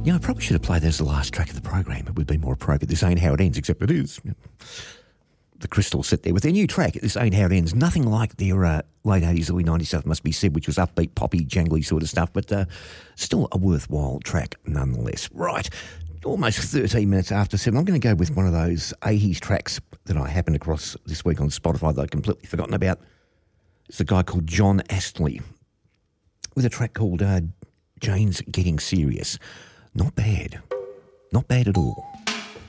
I probably should have played that as the last track of the program. It would be more appropriate. This ain't how it ends, except it is. The Crystal sit there with their new track. This ain't how it ends. Nothing like their late 80s, early 90s stuff, must be said, which was upbeat, poppy, jangly sort of stuff, but still a worthwhile track nonetheless. Right, almost 13 minutes after 7. I'm going to go with one of those 80s tracks that I happened across this week on Spotify that I'd completely forgotten about. It's a guy called John Astley with a track called Jane's Getting Serious. Not bad. Not bad at all.